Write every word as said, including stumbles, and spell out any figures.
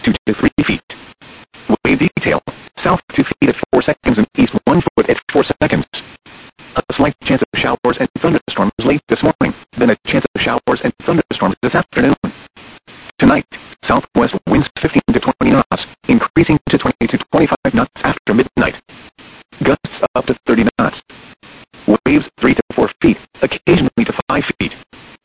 two to three feet. Wave detail, south two feet at four seconds and east one foot at four seconds. A slight chance of showers and thunderstorms late this morning, then a chance of showers and thunderstorms this afternoon. Tonight, southwest winds fifteen to twenty knots, increasing to twenty to twenty-five knots after midnight. Gusts up to thirty